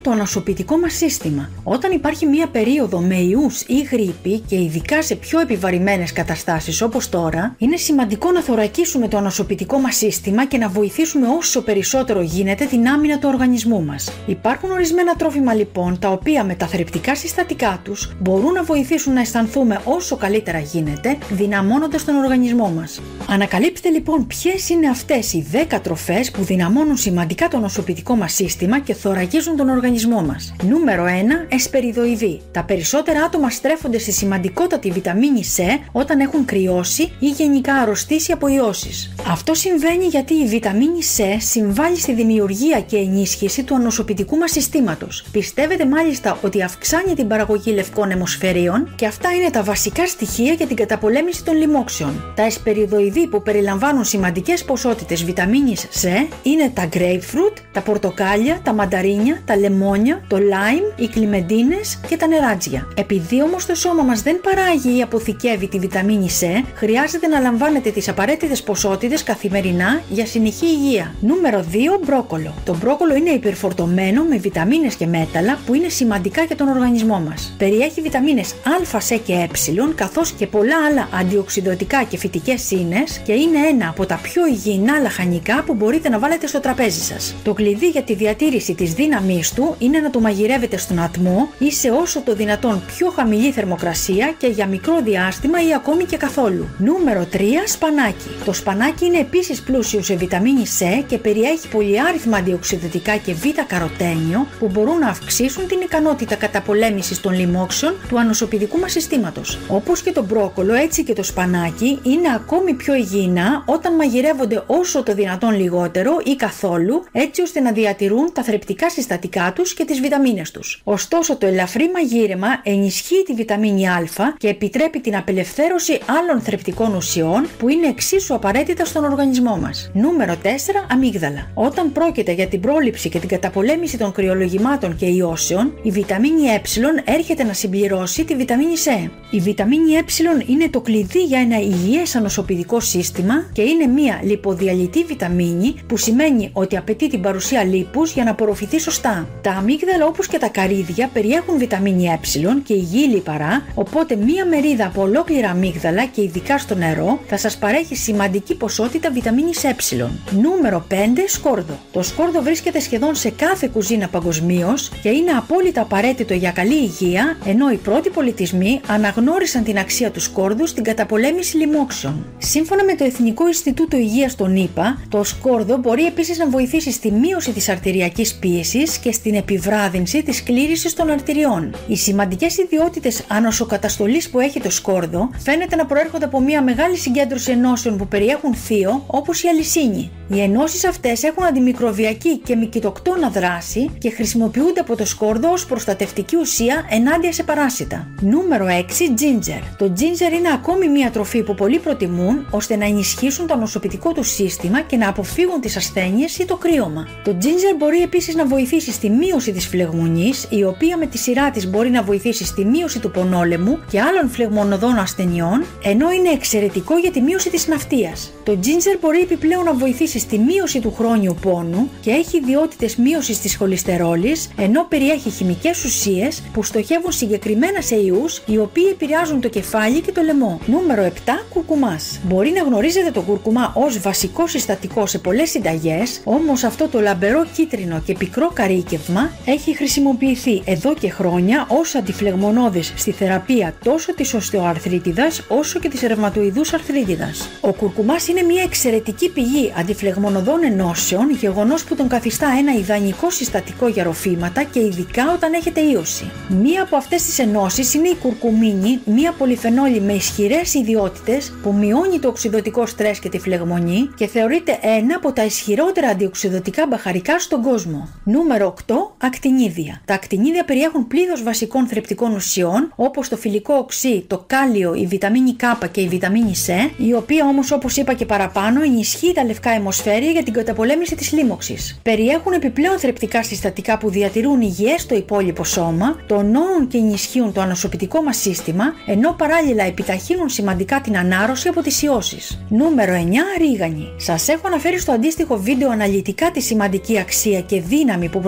Το ανοσοποιητικό μας σύστημα. Όταν υπάρχει μία περίοδο με ιούς ή γρίπη και ειδικά σε πιο επιβαρημένες καταστάσεις όπως τώρα, είναι σημαντικό να θωρακίσουμε το ανοσοποιητικό μας σύστημα και να βοηθήσουμε όσο περισσότερο γίνεται την άμυνα του οργανισμού μας. Υπάρχουν ορισμένα τρόφιμα λοιπόν τα οποία με τα θρεπτικά συστατικά τους μπορούν να βοηθήσουν να αισθανθούμε όσο καλύτερα γίνεται, δυναμώνοντας τον οργανισμό μας. Ανακαλύψτε λοιπόν ποιες είναι αυτές οι 10 τροφές που δυναμώνουν σημαντικά το ανοσοποιητικό μας σύστημα και θωρακίζουν τον οργανισμό μας. Νούμερο 1. Εσπεριδοειδή. Τα περισσότερα άτομα στρέφονται στη σημαντικότατη βιταμίνη C όταν έχουν κρυώσει ή γενικά αρρωστήσει από ιώσεις. Αυτό συμβαίνει γιατί η βιταμίνη C συμβάλλει στη δημιουργία και ενίσχυση του ανοσοποιητικού μας συστήματος. Πιστεύετε μάλιστα ότι αυξάνει την παραγωγή λευκών αιμοσφαιρίων και αυτά είναι τα βασικά στοιχεία για την καταπολέμηση των λοιμόξεων. Τα εσπεριδοειδή που περιλαμβάνουν σημαντικές ποσότητες βιταμίνης C είναι τα grapefruit, τα πορτοκάλια, τα μανταρίνια, τα λεμόνια, το lime, οι κλιμεντίνες και τα νεράτζια. Επειδή όμως το σώμα μας δεν παράγει ή αποθηκεύει τη βιταμίνη C, χρειάζεται να λαμβάνετε τις απαραίτητες ποσότητες καθημερινά για συνεχή υγεία. Νούμερο 2. Μπρόκολο. Το μπρόκολο είναι υπερφορτωμένο με βιταμίνες και μέταλλα που είναι σημαντικά για τον οργανισμό μας. Περιέχει βιταμίνες Α, C και Ε, καθώς και πολλά άλλα αντιοξυδωτικά και φυτικές ίνες και είναι ένα από τα πιο υγιεινά λαχανικά που μπορείτε να βάλετε στο τραπέζι σας. Το κλειδί για τη διατήρηση της δύναμής του είναι να το μαγειρεύετε στον ατμό ή σε όσο το δυνατόν πιο χαμηλή θερμοκρασία και για μικρό διάστημα ή ακόμη και καθόλου. Νούμερο 3. Σπανάκι. Το σπανάκι είναι επίσης πλούσιο σε βιταμίνη C και περιέχει πολυάριθμα αντιοξυδωτικά και β-καροτένιο που μπορούν να αυξήσουν την ικανότητα καταπολέμησης των λοιμόξεων του ανοσοποιητικού μας συστήματος. Όπως και το μπρόκολο, έτσι και το σπανάκι είναι ακόμη πιο υγιεινά όταν μαγειρεύονται όσο το δυνατόν λιγότερο ή καθόλου, έτσι ώστε να διατηρούν τα θρεπτικά συστατικά τους και τις βιταμίνες τους. Ωστόσο, το ελαφρύ μαγείρεμα ενισχύει τη βιταμίνη Α και επιτρέπει την απελευθέρωση άλλων θρεπτικών ουσιών που είναι εξίσου απαραίτητα στον οργανισμό μας. Νούμερο 4. Αμύγδαλα. Όταν πρόκειται για την πρόληψη και την καταπολέμηση των κρυολογημάτων και ιώσεων, η βιταμίνη Ε έρχεται να συμπληρώσει τη βιταμίνη C. Η βιταμίνη Ε είναι το κλειδί για ένα υγιές ανοσοποιητικό σύστημα και είναι μια λιποδιαλυτή βιταμίνη που σημαίνει ότι απαιτεί την παρουσία λίπους για να απορροφηθεί σωστά. Τα αμύγδαλα όπως και τα καρύδια περιέχουν βιταμίνη Ε και υγιή λιπαρά, οπότε μία μερίδα από ολόκληρα αμύγδαλα και ειδικά στο νερό θα σας παρέχει σημαντική ποσότητα βιταμίνης Ε. Νούμερο 5. Σκόρδο. Το σκόρδο βρίσκεται σχεδόν σε κάθε κουζίνα παγκοσμίως και είναι απόλυτα απαραίτητο για καλή υγεία, ενώ οι πρώτοι πολιτισμοί αναγνώρισαν την αξία του σκόρδου στην καταπολέμηση λοιμόξεων. Σύμφωνα με το Εθνικό Ινστιτούτο Υγείας των ΗΠΑ, το σκόρδο μπορεί επίσης να βοηθήσει στη μείωση της αρτηριακής πίεσης και στην επιβράδυνση της κλήρησης των αρτηριών. Οι σημαντικές ιδιότητες ανοσοκαταστολής που έχει το σκόρδο φαίνεται να προέρχονται από μια μεγάλη συγκέντρωση ενώσεων που περιέχουν θείο, όπως η αλυσίνη. Οι ενώσεις αυτές έχουν αντιμικροβιακή και μυκητοκτόνα δράση και χρησιμοποιούνται από το σκόρδο ως προστατευτική ουσία ενάντια σε παράσιτα. Νούμερο 6. Ginger. Το ginger είναι ακόμη μια τροφή που πολλοί προτιμούν ώστε να ενισχύσουν το ανοσοποιητικό του σύστημα και να αποφύγουν τις ασθένειες ή το κρύωμα. Το ginger μπορεί επίσης να βοηθήσει στη μείωση της φλεγμονής, η οποία με τη σειρά της μπορεί να βοηθήσει στη μείωση του πονόλεμου και άλλων φλεγμονωδών ασθενειών, ενώ είναι εξαιρετικό για τη μείωση της ναυτίας. Το ginger μπορεί επιπλέον να βοηθήσει στη μείωση του χρόνιου πόνου και έχει ιδιότητες μείωσης της χολυστερόλης, ενώ περιέχει χημικές ουσίες που στοχεύουν συγκεκριμένα σε ιούς οι οποίοι επηρεάζουν το κεφάλι και το λαιμό. Νούμερο 7. Κουρκουμάς. Μπορεί να γνωρίζετε το κουρκουμά ως βασικό συστατικό σε πολλές συνταγές, όμως αυτό το λαμπερό κίτρινο και πικρό καρύκευμα έχει χρησιμοποιηθεί εδώ και χρόνια ως αντιφλεγμονώδης στη θεραπεία τόσο της οστεοαρθρίτιδας όσο και της ρευματοειδούς αρθρίτιδας. Ο κουρκουμάς είναι μια εξαιρετική πηγή αντιφλεγμονωδών ενώσεων, γεγονός που τον καθιστά ένα ιδανικό συστατικό για ροφήματα και ειδικά όταν έχετε ίωση. Μία από αυτές τις ενώσεις είναι η κουρκουμίνη, μια πολυφενόλη με ισχυρές ιδιότητες που μειώνει το οξυδωτικό στρες και τη φλεγμονή και θεωρείται ένα από τα ισχυρότερα αντιοξυδωτικά μπαχαρικά στον κόσμο. Νούμερο 8. Ακτινίδια. Τα ακτινίδια περιέχουν πλήθος βασικών θρεπτικών ουσιών όπως το φυλικό οξύ, το κάλιο, η βιταμίνη K και η βιταμίνη C, η οποία όμως όπως είπα και παραπάνω ενισχύει τα λευκά αιμοσφαίρια για την καταπολέμηση της λίμωξης. Περιέχουν επιπλέον θρεπτικά συστατικά που διατηρούν υγιές το υπόλοιπο σώμα, τονώνουν και ενισχύουν το ανοσοποιητικό μας σύστημα, ενώ παράλληλα επιταχύνουν σημαντικά την ανάρρωση από τις ιώσεις. Νούμερο 9. Ρίγανη. Σας έχω αναφέρει στο αντίστοιχο βίντεο αναλυτικά τη σημαντική αξία και δύναμη που προσφέρει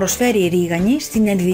η ρίγανη στην